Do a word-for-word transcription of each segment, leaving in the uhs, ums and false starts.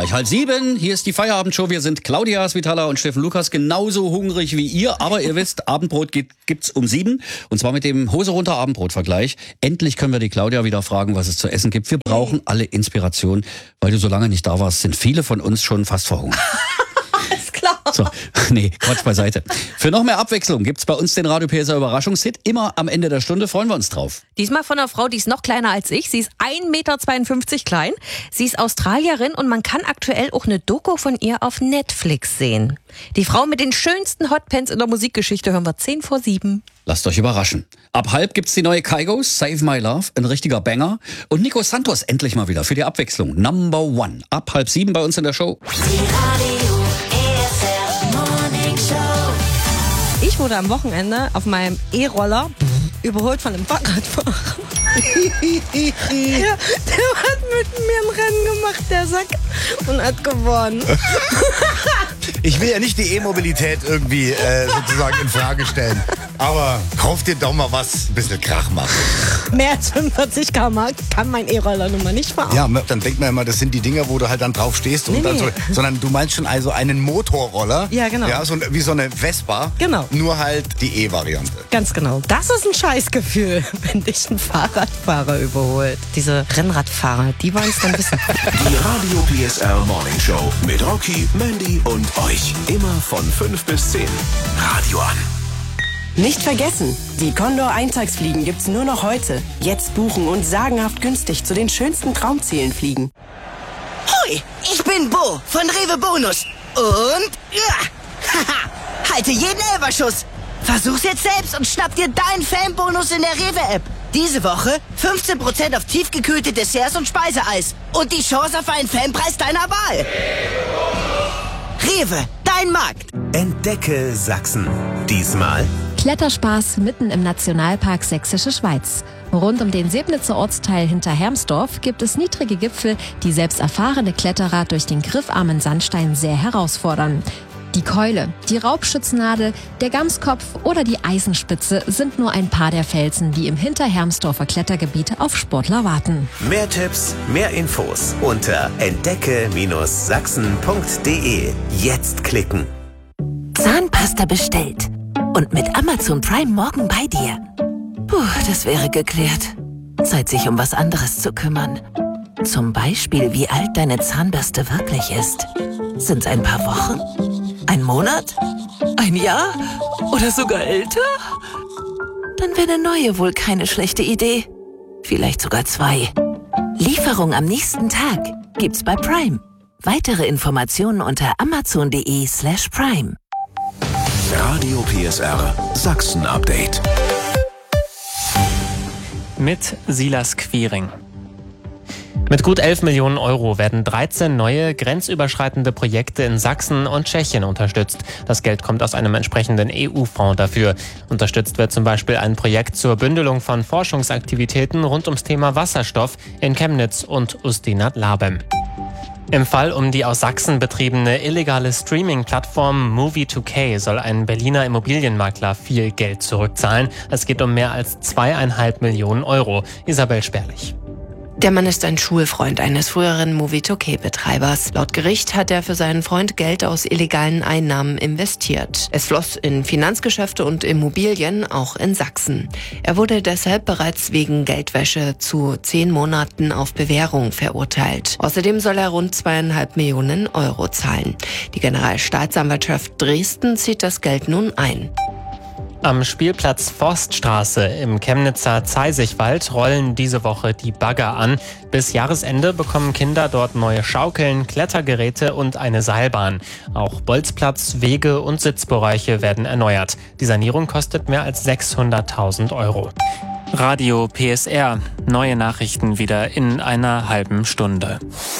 gleich halb sieben. Hier ist die Feierabendshow. Wir sind Claudia Svitala und Steffen Lukas genauso hungrig wie ihr. Aber ihr wisst, Abendbrot gibt, gibt's um sieben. Und zwar mit dem Hose runter Abendbrot-Vergleich. Endlich können wir die Claudia wieder fragen, was es zu essen gibt. Wir brauchen alle Inspiration. Weil du so lange nicht da warst, sind viele von uns schon fast verhungert. Ist klar. So, nee, Quatsch beiseite. Für noch mehr Abwechslung gibt's bei uns den Radio P S R Überraschungshit. Immer am Ende der Stunde, freuen wir uns drauf. Diesmal von einer Frau, die ist noch kleiner als ich. Sie ist ein Meter zweiundfünfzig klein. Sie ist Australierin und man kann aktuell auch eine Doku von ihr auf Netflix sehen. Die Frau mit den schönsten Hotpants in der Musikgeschichte hören wir zehn vor sieben. Lasst euch überraschen. Ab halb gibt's die neue Kaigos, Save My Love, ein richtiger Banger. Und Nico Santos endlich mal wieder für die Abwechslung. Number One. Ab halb sieben bei uns in der Show. Ich wurde am Wochenende auf meinem E-Roller überholt von einem Fahrradfahrer. der, der hat mit mir ein Rennen gemacht, der Sack, und hat gewonnen. Ich will ja nicht die E-Mobilität irgendwie äh, sozusagen in Frage stellen. Aber kauf dir doch mal was, ein bisschen Krach machen. Mehr als fünfundvierzig Kilometer pro Stunde kann mein E-Roller nun mal nicht fahren. Ja, dann denkt man immer, das sind die Dinger, wo du halt dann drauf stehst. Und Nee, dann nee. so, sondern du meinst schon also einen Motorroller. Ja, genau. Ja, so, wie so eine Vespa. Genau. Nur halt die E-Variante. Ganz genau. Das ist ein Scheißgefühl, wenn dich ein Fahrradfahrer überholt. Diese Rennradfahrer, die wollen es dann wissen. Die Radio P S R Morning Show mit Rocky, Mandy und euch. Immer von fünf bis zehn. Radio an. Nicht vergessen, die Condor-Eintagsfliegen gibt's nur noch heute. Jetzt buchen und sagenhaft günstig zu den schönsten Traumzielen fliegen. Hoi, ich bin Bo von Rewe Bonus. Und ja, haha, halte jeden Elferschuss. Versuch's jetzt selbst und schnapp dir deinen Fanbonus in der Rewe-App. Diese Woche fünfzehn Prozent auf tiefgekühlte Desserts und Speiseeis. Und die Chance auf einen Fanpreis deiner Wahl. Rewe, dein Markt. Entdecke Sachsen. Diesmal Kletterspaß mitten im Nationalpark Sächsische Schweiz. Rund um den Sebnitzer Ortsteil hinter Hermsdorf gibt es niedrige Gipfel, die selbst erfahrene Kletterer durch den griffarmen Sandstein sehr herausfordern. Die Keule, die Raubschützennadel, der Gamskopf oder die Eisenspitze sind nur ein paar der Felsen, die im Hinterhermsdorfer Klettergebiet auf Sportler warten. mehr Tipps, mehr Infos unter entdecke Sachsen punkt de. Jetzt klicken. Zahnpasta bestellt. Und mit Amazon Prime morgen bei dir. Puh, das wäre geklärt. Zeit, sich um was anderes zu kümmern. Zum Beispiel, wie alt deine Zahnbürste wirklich ist. Sind's ein paar Wochen? Ein Monat? Ein Jahr? Oder sogar älter? Dann wäre eine neue wohl keine schlechte Idee. Vielleicht sogar zwei. Lieferung am nächsten Tag gibt's bei Prime. Weitere Informationen unter amazon.de slash prime. Radio P S R Sachsen Update. Mit Silas Quiring. Mit gut elf Millionen Euro werden dreizehn neue grenzüberschreitende Projekte in Sachsen und Tschechien unterstützt. Das Geld kommt aus einem entsprechenden E U-Fonds dafür. Unterstützt wird zum Beispiel ein Projekt zur Bündelung von Forschungsaktivitäten rund ums Thema Wasserstoff in Chemnitz und Ustinat-Labem. Im Fall um die aus Sachsen betriebene illegale Streaming-Plattform Movie two K soll ein Berliner Immobilienmakler viel Geld zurückzahlen. Es geht um mehr als zweieinhalb Millionen Euro. Isabel Sperlich. Der Mann ist ein Schulfreund eines früheren Movie two K-Betreibers. Laut Gericht hat er für seinen Freund Geld aus illegalen Einnahmen investiert. Es floss in Finanzgeschäfte und Immobilien, auch in Sachsen. Er wurde deshalb bereits wegen Geldwäsche zu zehn Monaten auf Bewährung verurteilt. Außerdem soll er rund zweieinhalb Millionen Euro zahlen. Die Generalstaatsanwaltschaft Dresden zieht das Geld nun ein. Am Spielplatz Forststraße im Chemnitzer Zeisigwald rollen diese Woche die Bagger an. Bis Jahresende bekommen Kinder dort neue Schaukeln, Klettergeräte und eine Seilbahn. Auch Bolzplatz, Wege und Sitzbereiche werden erneuert. Die Sanierung kostet mehr als sechshunderttausend Euro. Radio P S R. Neue Nachrichten wieder in einer halben Stunde.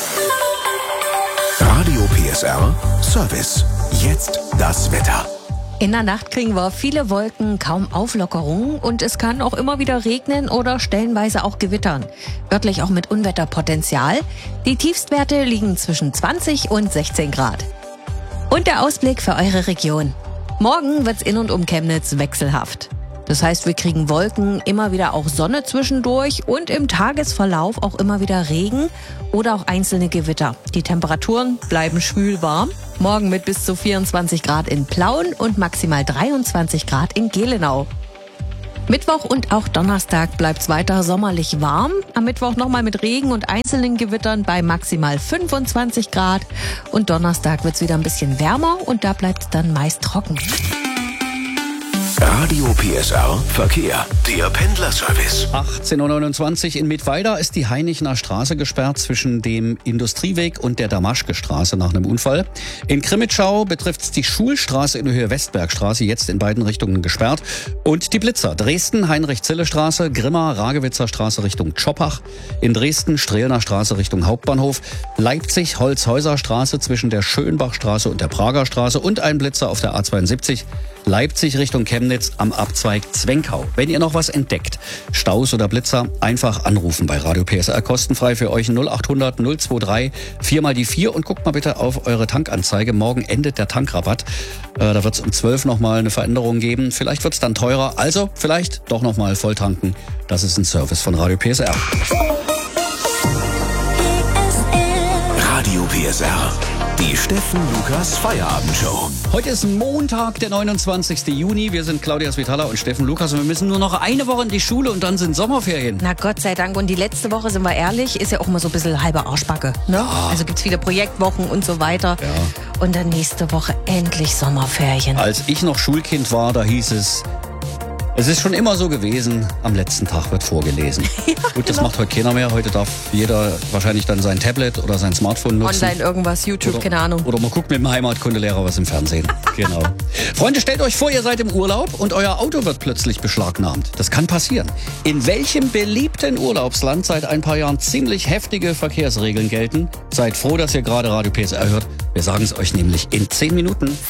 Radio P S R Service. Jetzt das Wetter. In der Nacht kriegen wir viele Wolken, kaum Auflockerungen und es kann auch immer wieder regnen oder stellenweise auch gewittern. Örtlich auch mit Unwetterpotenzial. Die Tiefstwerte liegen zwischen zwanzig und sechzehn Grad. Und der Ausblick für eure Region. Morgen wird's in und um Chemnitz wechselhaft. Das heißt, wir kriegen Wolken, immer wieder auch Sonne zwischendurch und im Tagesverlauf auch immer wieder Regen oder auch einzelne Gewitter. Die Temperaturen bleiben schwül warm. Morgen mit bis zu vierundzwanzig Grad in Plauen und maximal dreiundzwanzig Grad in Gelenau. Mittwoch und auch Donnerstag bleibt's weiter sommerlich warm. Am Mittwoch nochmal mit Regen und einzelnen Gewittern bei maximal fünfundzwanzig Grad. Und Donnerstag wird's wieder ein bisschen wärmer und da bleibt's dann meist trocken. Radio P S R Verkehr. Der Pendlerservice. achtzehn Uhr neunundzwanzig in Mittweida ist die Heinichener Straße gesperrt zwischen dem Industrieweg und der Damaschke-Straße nach einem Unfall. In Krimitschau betrifft es die Schulstraße in Höhe Westbergstraße, jetzt in beiden Richtungen gesperrt. Und die Blitzer. Dresden, Heinrich-Zille-Straße, Grimma, Ragewitzer Straße Richtung Tschoppach. In Dresden, Strehlner Straße Richtung Hauptbahnhof. Leipzig, Holzhäuser Straße zwischen der Schönbachstraße und der Prager Straße. Und ein Blitzer auf der A zweiundsiebzig. Leipzig Richtung Chemnitz am Abzweig Zwenkau. Wenn ihr noch was entdeckt, Staus oder Blitzer, einfach anrufen bei Radio P S R. Kostenfrei für euch null achthundert null drei vier mal die vier und guckt mal bitte auf eure Tankanzeige. Morgen endet der Tankrabatt. Äh, da wird es um zwölf nochmal eine Veränderung geben. Vielleicht wird es dann teurer. Also vielleicht doch nochmal voll tanken. Das ist ein Service von Radio P S R. Radio P S R. Die Steffen Lukas Feierabendshow. Heute ist Montag, der neunundzwanzigsten Juni. Wir sind Claudia Svitala und Steffen Lukas und wir müssen nur noch eine Woche in die Schule und dann sind Sommerferien. Na Gott sei Dank. Und die letzte Woche, sind wir ehrlich, ist ja auch immer so ein bisschen halbe Arschbacke. Ne? Ja. Also gibt's viele Projektwochen und so weiter. Ja. Und dann nächste Woche endlich Sommerferien. Als ich noch Schulkind war, da hieß es, es ist schon immer so gewesen, am letzten Tag wird vorgelesen. Ja, Gut, das genau. macht heute keiner mehr. Heute darf jeder wahrscheinlich dann sein Tablet oder sein Smartphone nutzen. Online irgendwas, YouTube, Oder, keine Ahnung. oder man guckt mit dem Heimatkundelehrer was im Fernsehen. Genau. Freunde, stellt euch vor, ihr seid im Urlaub und euer Auto wird plötzlich beschlagnahmt. Das kann passieren. In welchem beliebten Urlaubsland seit ein paar Jahren ziemlich heftige Verkehrsregeln gelten? Seid froh, dass ihr gerade Radio P S R hört. Wir sagen es euch nämlich in zehn Minuten.